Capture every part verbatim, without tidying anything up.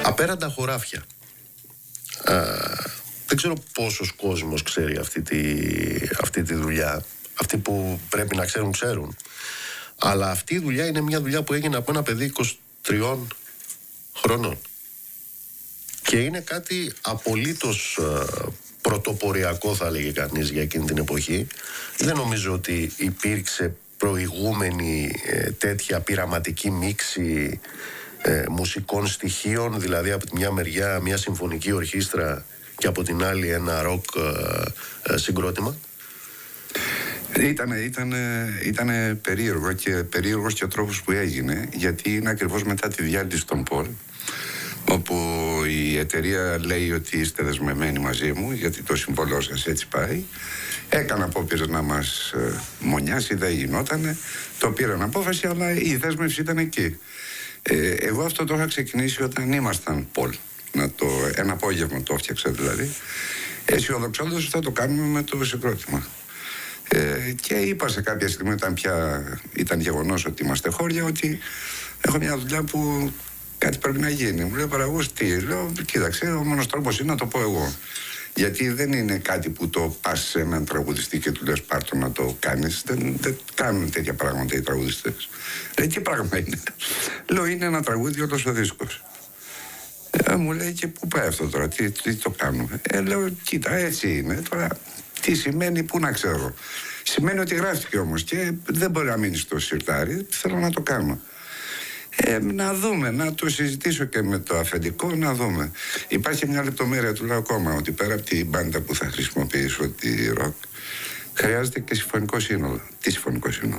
Απέραντα χωράφια. Α, δεν ξέρω πόσος κόσμος ξέρει αυτή τη, αυτή τη δουλειά. Αυτοί που πρέπει να ξέρουν, ξέρουν. Αλλά αυτή η δουλειά είναι μια δουλειά που έγινε από ένα παιδί είκοσι τριών χρόνων. Και είναι κάτι απολύτως α, πρωτοποριακό, θα λέγει κανείς, για εκείνη την εποχή. Δεν νομίζω ότι υπήρξε προηγούμενη ε, τέτοια πειραματική μίξη ε, μουσικών στοιχείων, δηλαδή από τη μια μεριά μια συμφωνική ορχήστρα και από την άλλη ένα ροκ ε, ε, συγκρότημα. Ήτανε, ήτανε, ήτανε περίεργο και περίεργος και ο τρόπος που έγινε, γιατί είναι ακριβώς μετά τη διάλυση των Πολ, όπου η εταιρεία λέει ότι είστε δεσμευμένοι μαζί μου γιατί το συμβολό σας έτσι πάει. Έκανα απόπειρες να μας ε, μονιάσει, δεν γινότανε. Το πήραν απόφαση, αλλά η δέσμευση ήταν εκεί. Ε, εγώ αυτό το είχα ξεκινήσει όταν ήμασταν Πολ. Να το, ένα απόγευμα το έφτιαξα δηλαδή. Αισιοδοξώντας ότι θα το κάνουμε με το συγκρότημα. Ε, και είπα σε κάποια στιγμή, όταν πια ήταν γεγονός ότι είμαστε χώρια, ότι έχω μια δουλειά που κάτι πρέπει να γίνει. Μου λέει ο παραγωγός, τι? Λέω, κοίταξε, ο μόνος τρόπος είναι να το πω εγώ. Γιατί δεν είναι κάτι που το πας σε έναν τραγουδιστή και του λες πάρ' το να το κάνεις. Δεν, δεν κάνουν τέτοια πράγματα οι τραγουδιστές. Λέει, τι πράγμα είναι? Λέω, είναι ένα τραγούδι όλος ο δίσκος. Ε, μου λέει, και πού πάει αυτό τώρα, τι, τι το κάνουμε? Ε, λέω, κοίτα, έτσι είναι. Τώρα, τι σημαίνει, πού να ξέρω. Σημαίνει ότι γράφτηκε όμως και δεν μπορεί να μείνει στο σιρτάρι. Θέλω να το κάνω. Ε, να δούμε, να το συζητήσω και με το αφεντικό, να δούμε. Υπάρχει μια λεπτομέρεια, του λέω ακόμα, ότι πέρα από την μπάντα που θα χρησιμοποιήσω, τη ροκ, χρειάζεται και συμφωνικό σύνολο. Τι συμφωνικό σύνολο?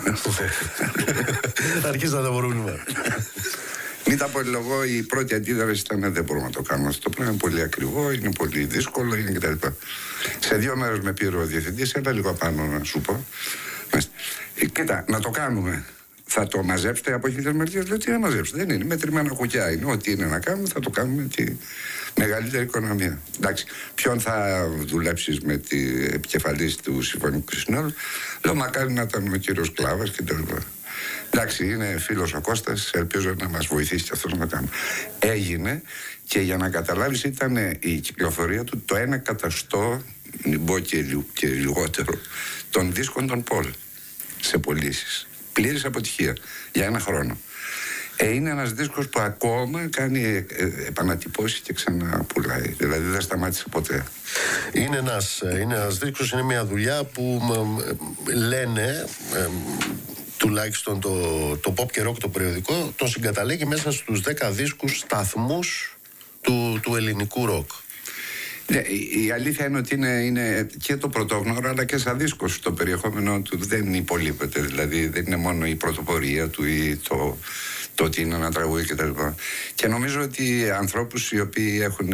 Θα αρχίσει να το μπορούμε. Μην τα πολυλογώ, η πρώτη αντίδραση ήταν δεν μπορούμε να το κάνουμε. Αυτό πρέπει να είναι πολύ ακριβό, είναι πολύ δύσκολο, είναι κτλ. Σε δύο μέρες με πήρε ο διευθυντής, έλα λίγο πάνω να σου πω. Ε, κοίτα, να το κάνουμε. Θα το μαζέψετε από χίλιες μερικές? Λέω, τι να μαζέψετε? Δεν είναι. Μετρημένα κουκιά είναι. Ό,τι είναι να κάνουμε, θα το κάνουμε με τη μεγαλύτερη οικονομία. Εντάξει, ποιον θα δουλέψεις με την επικεφαλής του συμφωνικού συνόλου? Λέω, μακάρι να ήταν ο κύριος Κλάβας κτλ. Εντάξει, είναι φίλος ο Κώστας, ελπίζω να μας βοηθήσει και αυτός να το κάνουμε. Έγινε, και για να καταλάβεις, ήταν η κυκλοφορία του το ένα εκατοστό, μην πω και, και λιγότερο, των δίσκων των Πολ σε πωλήσεις. Πλήρης αποτυχία για ένα χρόνο. Ε, είναι ένας δίσκος που ακόμα κάνει ε, ε, επανατυπώσεις και ξαναπουλάει. Δηλαδή δεν σταμάτησε ποτέ. Είναι ένας, είναι ένας δίσκος, είναι μια δουλειά που ε, λένε, ε, τουλάχιστον το, το Pop και Rock, το περιοδικό, τον συγκαταλέγει μέσα στους δέκα δίσκους σταθμούς του, του ελληνικού ροκ. Ναι, η αλήθεια είναι ότι είναι, είναι και το πρωτόγνωρο, αλλά και σαν δίσκος το περιεχόμενο του δεν υπολείπεται. Δηλαδή δεν είναι μόνο η πρωτοπορία του ή το, το ότι είναι ένα τραγούδι κτλ. Και νομίζω ότι ανθρώπους οι οποίοι έχουν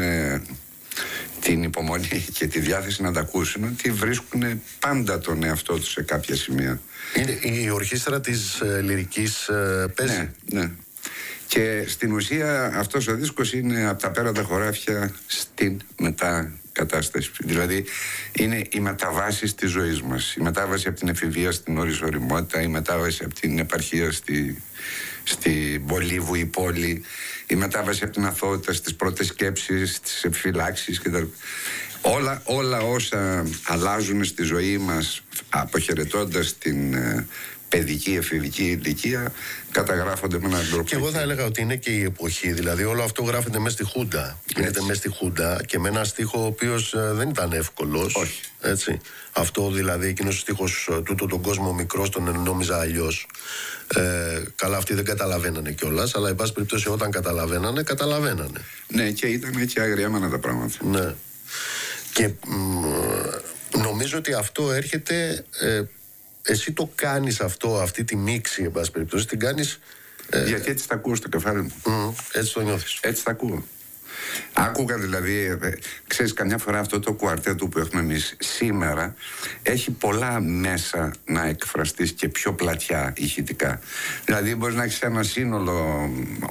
την υπομονή και τη διάθεση να τα ακούσουν, ότι βρίσκουν πάντα τον εαυτό τους σε κάποια σημεία. Είναι η ορχήστρα της ε, λυρικής ε, παίζει. Ναι, ναι. Και στην ουσία αυτός ο δίσκος είναι από τα πέραντα χωράφια στην μετακατάσταση. Δηλαδή είναι η μεταβάση της ζωής μας. Η μετάβαση από την εφηβεία στην οριζοριμότητα, η μετάβαση από την επαρχία στη, στην Πολύβου πόλη, η μετάβαση από την αθωότητα στις πρώτες σκέψεις, στις επιφυλάξεις κτλ. Όλα, όλα όσα αλλάζουν στη ζωή μας αποχαιρετώντας την ε, παιδική, εφηβική ηλικία, καταγράφονται με έναν τρόπο. Και εγώ θα έλεγα ότι είναι και η εποχή. Δηλαδή, όλο αυτό γράφεται μέσα στη Χούντα. Γίνεται μέσα στη Χούντα και με ένα στίχο ο οποίος ε, δεν ήταν εύκολος. Όχι. Έτσι. Αυτό δηλαδή, εκείνος ο στίχος, τούτο τον κόσμο μικρός, τον νόμιζα αλλιώς. Ε, καλά, αυτοί δεν καταλαβαίνανε κιόλας, αλλά εν πάση περιπτώσει, όταν καταλαβαίνανε, καταλαβαίνανε. Ναι, και ήταν και αγριάμενα τα πράγματα. Ναι. Και μ, νομίζω ότι αυτό έρχεται. Ε, Εσύ το κάνεις αυτό, αυτή τη μίξη, εν πάση περιπτώσει, την κάνεις. Ε... Γιατί έτσι τα ακούω στο κεφάλι μου. Mm, έτσι το νιώθεις. Έτσι τα ακούω. Άκουγα δηλαδή, ε, ξέρεις, καμιά φορά αυτό το κουαρτέτο που έχουμε εμείς σήμερα έχει πολλά μέσα να εκφραστείς και πιο πλατιά ηχητικά. Δηλαδή μπορείς να έχεις ένα σύνολο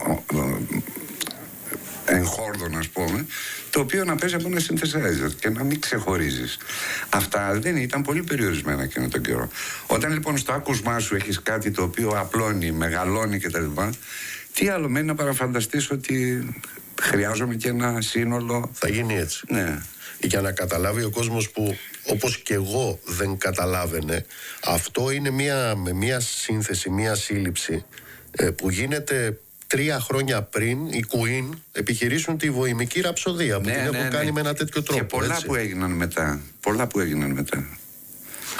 εγχόρδων, ας πούμε, το οποίο να παίζει από ένα synthesizer και να μην ξεχωρίζεις. Αυτά δεν ήταν πολύ περιορισμένα εκείνο τον καιρό. Όταν λοιπόν στο άκουσμά σου έχεις κάτι το οποίο απλώνει, μεγαλώνει κτλ., τι άλλο μένει να παραφανταστείς ότι χρειάζομαι και ένα σύνολο. Θα γίνει έτσι. Ναι. Για να καταλάβει ο κόσμος που όπως και εγώ δεν καταλάβαινε, αυτό είναι μια, με μια σύνθεση, μια σύλληψη ε, που γίνεται τρία χρόνια πριν οι Queen επιχειρήσουν τη βοημική ραψοδία που ναι, την ναι, έχουν ναι. κάνει με ένα τέτοιο τρόπο. Και πολλά έτσι. που έγιναν μετά. Πολλά που έγιναν μετά.